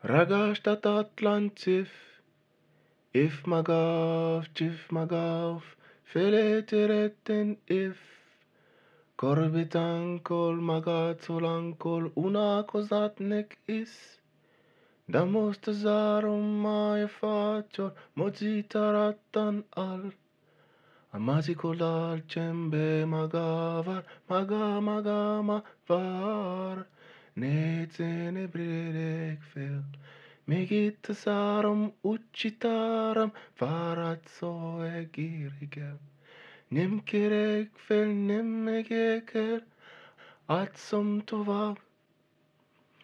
Ragashtat Atlantif, if magav, chif magav, feleteretten if, korbitan kol magatulan kol una kozatnek is, damostazarum maefachor, mozitarattan al, amazikolar chembe magavar, maga var, netene bredek fel. Megitasaram uccitaram farazzo egirigem. Nimkerek fel nimmegeker atsum tovag